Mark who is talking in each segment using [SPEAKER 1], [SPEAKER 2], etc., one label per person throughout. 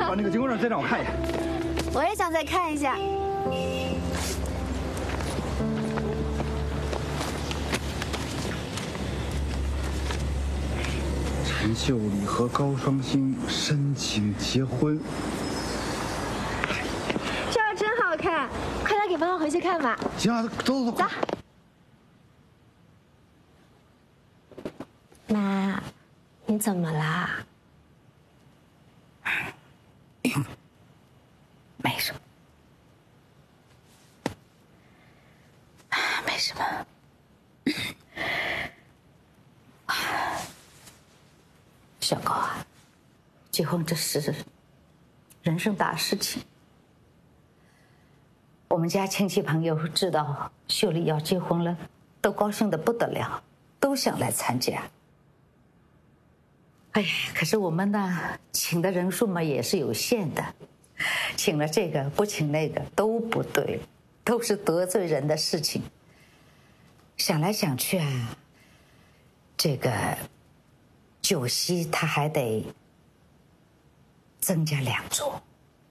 [SPEAKER 1] 把那个结婚证再让我看一眼。
[SPEAKER 2] 我也想再看一下。
[SPEAKER 1] 陈秀丽和高双星申请结婚，
[SPEAKER 2] 这样真好看，快点给妈妈回去看吧。
[SPEAKER 1] 行啊，走走走。
[SPEAKER 2] 走。
[SPEAKER 3] 妈，你怎么啦？
[SPEAKER 4] 没什么，没什么。小高啊，结婚这是人生大事情。我们家亲戚朋友知道秀丽要结婚了，都高兴得不得了，都想来参加。哎呀，可是我们呢，请的人数嘛也是有限的，请了这个不请那个都不对，都是得罪人的事情。想来想去啊，这个酒席他还得增加2桌。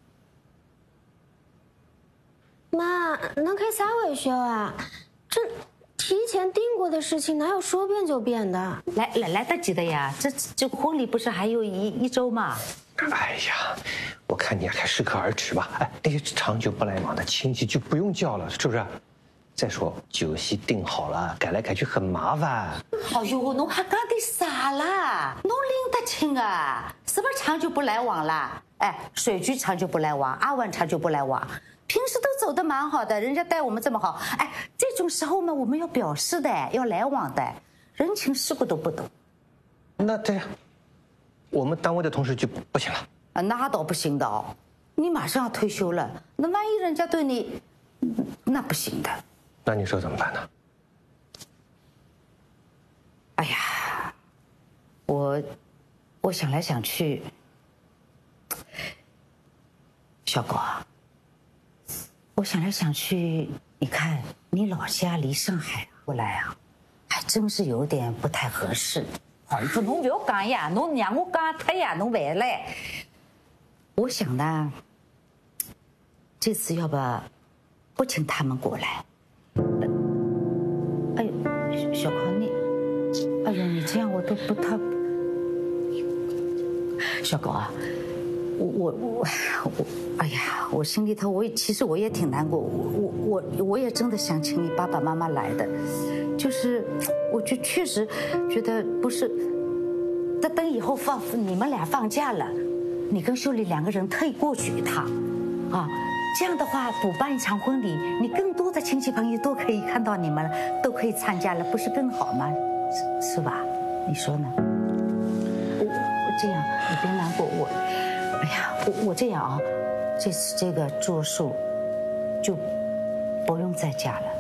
[SPEAKER 3] 妈，那可以撒尾修啊，这提前定过的事情哪有说变就变的？
[SPEAKER 4] 来得及的呀，这婚礼不是还有一周吗？
[SPEAKER 5] 哎呀，我看你还适可而止吧。哎，那些长久不来往的亲戚就不用叫了，是不是？再说酒席定好了，改来改去很麻烦。
[SPEAKER 4] 哎呦，侬还讲的啥啦？侬拎得清啊？是不是长久不来往啦？哎，水局长久不来往，阿文长久不来往，平时都走得蛮好的，人家待我们这么好，哎，这种时候嘛，我们要表示的，要来往的，人情世故都不懂。
[SPEAKER 5] 那这样，我们单位的同事就不行了？
[SPEAKER 4] 啊，那倒不行的哦，你马上要退休了，那万一人家对你，那不行的。
[SPEAKER 5] 那你说怎么办呢？
[SPEAKER 4] 哎呀，我想来想去，小狗啊，我想来想去，你看你老家离上海过来啊，还真是有点不太合适。哎，侬不要讲呀，侬让我讲他呀，侬回来。我想呢，这次要不请他们过来。哎呦，小康你，哎呦，你这样我都不太。小狗啊，我，哎呀，我心里头其实我也挺难过，我也真的想请你爸爸妈妈来的，就是我就确实觉得不是，等以后你们俩放假了，你跟秀丽2个人特意过去一趟，啊。这样的话，补办一场婚礼，你更多的亲戚朋友都可以看到你们，都可以参加了，不是更好吗？是吧？你说呢？我这样，你别难过，哎呀，我这样啊，这次这个桌数就不用再加了。